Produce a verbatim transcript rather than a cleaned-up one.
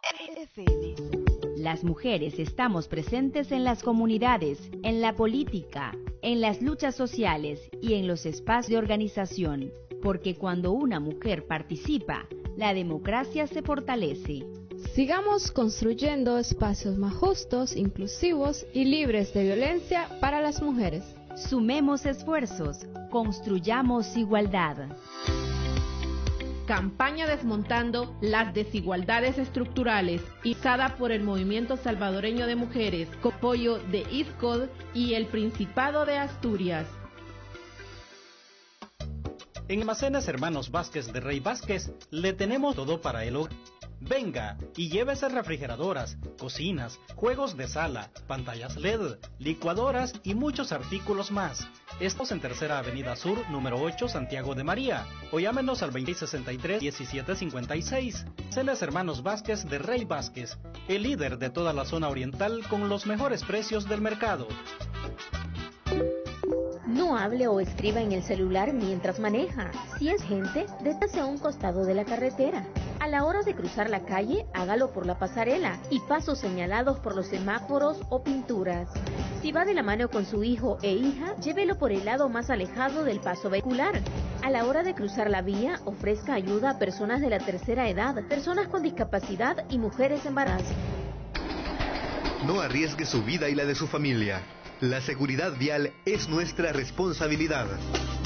F M. Las mujeres estamos presentes en las comunidades, en la política, en las luchas sociales y en los espacios de organización, porque cuando una mujer participa, la democracia se fortalece. Sigamos construyendo espacios más justos, inclusivos y libres de violencia para las mujeres. Sumemos esfuerzos, construyamos igualdad. Campaña Desmontando las Desigualdades Estructurales, izada por el Movimiento Salvadoreño de Mujeres, con apoyo de I S C O D y el Principado de Asturias. En Almacenes Hermanos Vázquez de Rey Vázquez le tenemos todo para el hogar. Venga y llévese refrigeradoras, cocinas, juegos de sala, pantallas L E D, licuadoras y muchos artículos más. Estamos en Tercera Avenida Sur, número ocho, Santiago de María. O llámenos al veinte sesenta y tres, diecisiete cincuenta y seis. Almacenes Hermanos Vázquez de Rey Vázquez, el líder de toda la zona oriental con los mejores precios del mercado. No hable o escriba en el celular mientras maneja. Si es gente, deténgase a un costado de la carretera. A la hora de cruzar la calle, hágalo por la pasarela y pasos señalados por los semáforos o pinturas. Si va de la mano con su hijo e hija, llévelo por el lado más alejado del paso vehicular. A la hora de cruzar la vía, ofrezca ayuda a personas de la tercera edad, personas con discapacidad y mujeres embarazadas. No arriesgue su vida y la de su familia. La seguridad vial es nuestra responsabilidad.